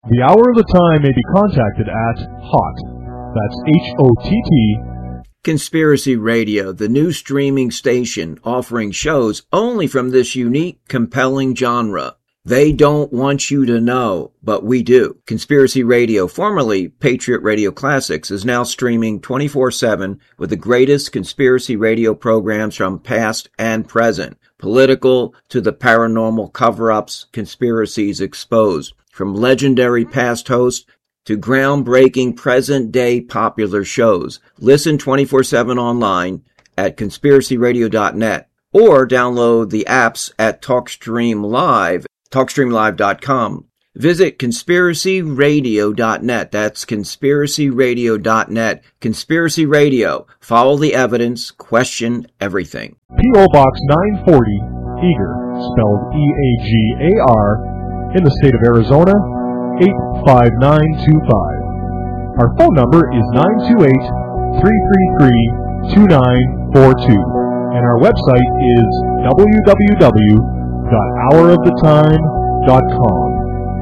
The Hour of the Time may be contacted at HOTT, that's HOTT, Conspiracy Radio, the new streaming station offering shows only from this unique, compelling genre. They don't want you to know, but we do. Conspiracy Radio, formerly Patriot Radio Classics, is now streaming 24/7 with the greatest conspiracy radio programs from past and present. Political to the paranormal cover-ups, conspiracies exposed. From legendary past hosts to groundbreaking present-day popular shows. Listen 24/7 online at conspiracyradio.net or download the apps at TalkStreamLive.com. Visit conspiracyradio.net. That's conspiracyradio.net. Conspiracy Radio. Follow the evidence. Question everything. P.O. Box 940, Eagar, spelled E-A-G-A-R, in the state of Arizona, 85925. Our phone number is 928-333-2942. And our website is www.houroftetime.com.